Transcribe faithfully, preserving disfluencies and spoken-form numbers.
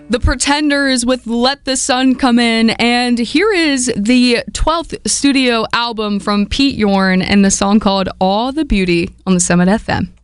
The Pretenders with Let the Sun Come In. And here is the twelfth studio album from Pete Yorn and the song called All the Beauty on the Summit F M.